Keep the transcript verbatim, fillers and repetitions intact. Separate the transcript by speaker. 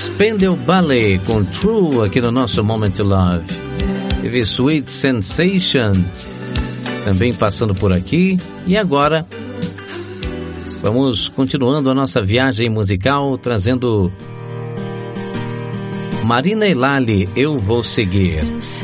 Speaker 1: Spandau Ballet com True aqui no nosso Moment to Love. Teve Sweet Sensation também passando por aqui. E agora vamos continuando a nossa viagem musical, trazendo Marina e Lali, Eu Vou Seguir.